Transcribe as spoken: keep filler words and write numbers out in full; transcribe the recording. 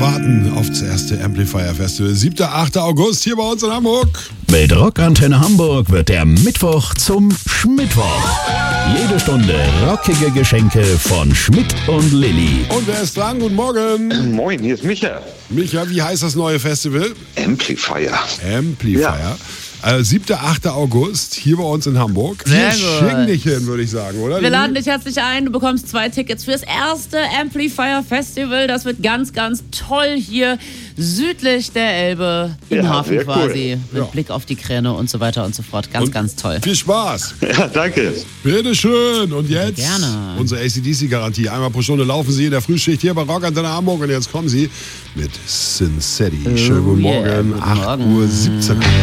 warten auf das erste Amplifier Festival. siebter achter August hier bei uns in Hamburg. Mit Rockantenne Hamburg wird der Mittwoch zum Schmittwoch. Jede Stunde rockige Geschenke von Schmidt und Lilly. Und wer ist dran? Guten Morgen. Moin, hier ist Micha. Micha, wie heißt das neue Festival? Amplifier. Amplifier. Ja. Äh, siebter achter August hier bei uns in Hamburg. Sehr Wir gut. schicken dich hin, würde ich sagen, oder? Wir laden dich herzlich ein. Du bekommst zwei Tickets fürs erste Amplifier Festival. Das wird ganz, ganz toll hier südlich der Elbe im Ja, Hafen sehr cool. quasi. Mit Ja. Blick auf die Kräne und so weiter und so fort. Ganz, Und ganz toll. Viel Spaß. Ja, danke. Bitteschön. Und jetzt Gerne. unsere A C D C-Garantie. Einmal pro Stunde laufen Sie in der Frühschicht hier bei Rockantenne Hamburg. Und jetzt kommen Sie mit Sin City. Schönen guten Oh yeah, Morgen. guten acht Morgen. Uhr siebzehn.